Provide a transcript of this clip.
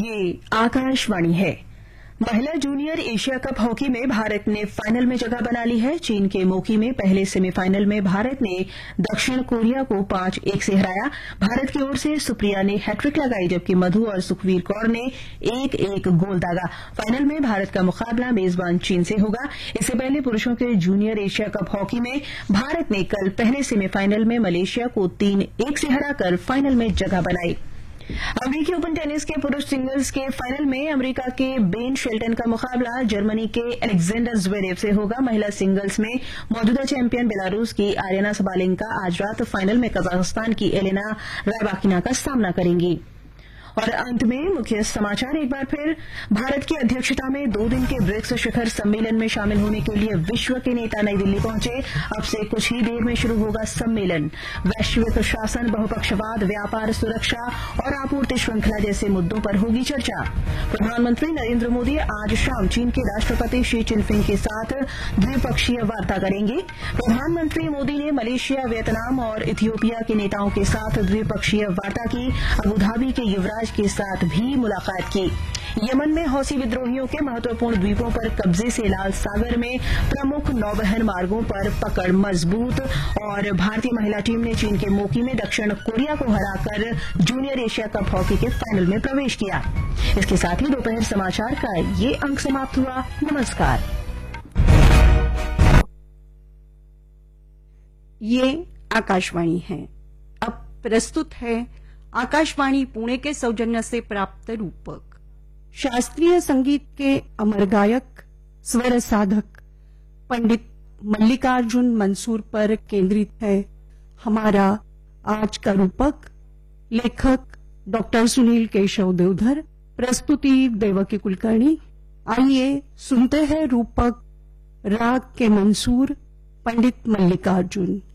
ये आकाशवाणी है। महिला जूनियर एशिया कप हॉकी में भारत ने फाइनल में जगह बना ली है। चीन के मोकी में पहले सेमीफाइनल में भारत ने दक्षिण कोरिया को 5-1 से हराया। भारत की ओर से सुप्रिया ने हैट्रिक लगाई, जबकि मधु और सुखवीर कौर ने 1-1 गोल दागा। फाइनल में भारत का मुकाबला मेजबान चीन से होगा। इससे पहले पुरुषों के जूनियर एशिया कप हॉकी में भारत ने कल पहले सेमीफाइनल में मलेशिया को 3-1 से हराकर फाइनल में जगह बनाई। अमेरिकी ओपन टेनिस के पुरुष सिंगल्स के फाइनल में अमेरिका के बेन शेल्टन का मुकाबला जर्मनी के अलेक्जेंडर ज़्वेरेव से होगा। महिला सिंगल्स में मौजूदा चैंपियन बेलारूस की आर्याना सबालेंका आज रात फाइनल में कजाकिस्तान की एलेना रायबाकिना का सामना करेंगी। और अंत में मुख्य समाचार एक बार फिर। भारत की अध्यक्षता में 2 दिन के ब्रिक्स शिखर सम्मेलन में शामिल होने के लिए विश्व के नेता नई दिल्ली पहुंचे। अब से कुछ ही देर में शुरू होगा सम्मेलन। वैश्विक शासन, बहुपक्षवाद, व्यापार, सुरक्षा और आपूर्ति श्रृंखला जैसे मुद्दों पर होगी चर्चा। प्रधानमंत्री नरेंद्र मोदी आज शाम चीन के राष्ट्रपति शी चिनफिंग के साथ द्विपक्षीय वार्ता करेंगे। प्रधानमंत्री मोदी ने मलेशिया, वियतनाम और इथियोपिया के नेताओं के साथ द्विपक्षीय वार्ता की। अबुधाबी के युवराज के साथ भी मुलाकात की। यमन में हौसी विद्रोहियों के महत्वपूर्ण द्वीपों पर कब्जे से लाल सागर में प्रमुख नौवहन मार्गों पर पकड़ मजबूत। और भारतीय महिला टीम ने चीन के मोकी में दक्षिण कोरिया को हराकर जूनियर एशिया कप हॉकी के फाइनल में प्रवेश किया। इसके साथ ही दोपहर समाचार का ये अंक समाप्त हुआ। नमस्कार। ये आकाशवाणी है। अब प्रस्तुत है आकाशवाणी पुणे के सौजन्य से प्राप्त रूपक। शास्त्रीय संगीत के अमर गायक, स्वर साधक पंडित मल्लिकार्जुन मंसूर पर केंद्रित है हमारा आज का रूपक। लेखक डॉक्टर सुनील केशव देवधर, प्रस्तुति देवकी कुलकर्णी। आइए सुनते हैं रूपक राग के मंसूर पंडित मल्लिकार्जुन।